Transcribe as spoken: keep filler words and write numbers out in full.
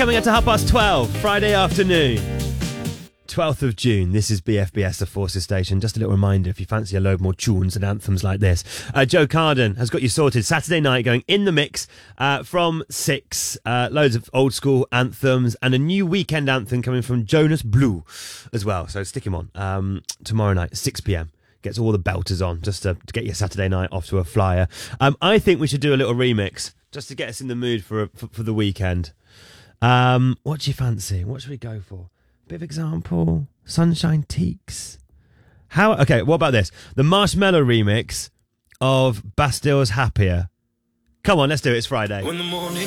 coming up to half past twelve, Friday afternoon. twelfth of June, this is B F B S, the Forces Station. Just a little reminder, if you fancy a load more tunes and anthems like this. Uh, Joe Carden has got you sorted. Saturday night going in the mix uh, from six. Uh, loads of old school anthems and a new weekend anthem coming from Jonas Blue as well. So stick him on. Um, tomorrow night, six p.m. Gets all the belters on just to, to get your Saturday night off to a flyer. Um, I think we should do a little remix just to get us in the mood for, a, for, for the weekend. Um, what do you fancy? What should we go for? Bit of example, Sunshine Teaks. How? Okay, what about this? The Marshmello remix of Bastille's Happier. Come on, let's do it. It's Friday. When the morning